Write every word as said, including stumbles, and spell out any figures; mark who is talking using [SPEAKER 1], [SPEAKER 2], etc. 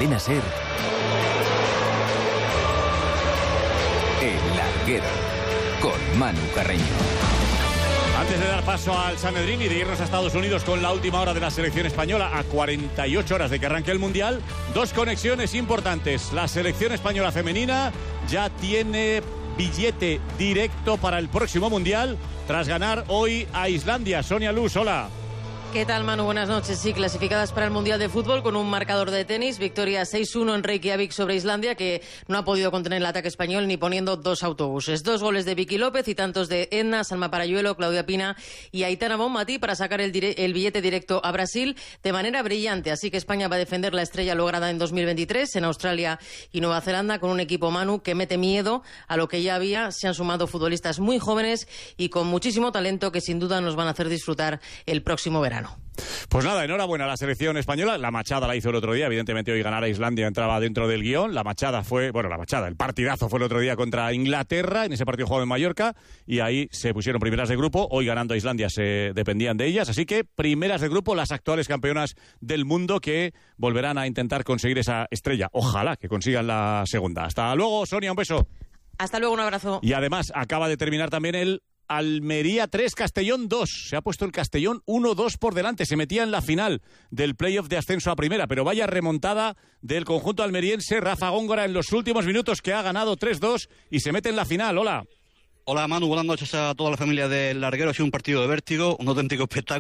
[SPEAKER 1] Cadena SER, El Larguero, con Manu Carreño.
[SPEAKER 2] Antes de dar paso al Sanedrín y de irnos a Estados Unidos con la última hora de la selección española, a cuarenta y ocho horas de que arranque el Mundial, dos conexiones importantes. La selección española femenina ya tiene billete directo para el próximo Mundial tras ganar hoy a Islandia. Sonia Luz, hola.
[SPEAKER 3] ¿Qué tal, Manu? Buenas noches. Sí, clasificadas para el Mundial de Fútbol con un marcador de tenis. Victoria seis uno en Reykjavik sobre Islandia, que no ha podido contener el ataque español ni poniendo dos autobuses. Dos goles de Vicky López y tantos de Edna, Salma Parayuelo, Claudia Pina y Aitana Bonmatí para sacar el, dire- el billete directo a Brasil de manera brillante. Así que España va a defender la estrella lograda en dos mil veintitrés en Australia y Nueva Zelanda con un equipo, Manu, que mete miedo a lo que ya había. Se han sumado futbolistas muy jóvenes y con muchísimo talento que sin duda nos van a hacer disfrutar el próximo verano.
[SPEAKER 2] Pues nada, enhorabuena a la selección española. La machada la hizo el otro día. Evidentemente hoy ganar a Islandia entraba dentro del guión. La machada fue, bueno, la machada, el partidazo fue el otro día contra Inglaterra. En ese partido jugaba en Mallorca y ahí se pusieron primeras de grupo. Hoy ganando a Islandia se dependían de ellas. Así que primeras de grupo las actuales campeonas del mundo que volverán a intentar conseguir esa estrella. Ojalá que consigan la segunda. Hasta luego, Sonia, un beso.
[SPEAKER 3] Hasta luego, un abrazo.
[SPEAKER 2] Y además acaba de terminar también el Almería tres, Castellón dos. Se ha puesto el Castellón uno dos por delante. Se metía en la final del playoff de ascenso a primera, pero vaya remontada del conjunto almeriense. Rafa Góngora en los últimos minutos, que ha ganado tres dos y se mete en la final. Hola.
[SPEAKER 4] Hola, Manu, buenas noches a toda la familia del Larguero. Ha sido un partido de vértigo, un auténtico espectáculo.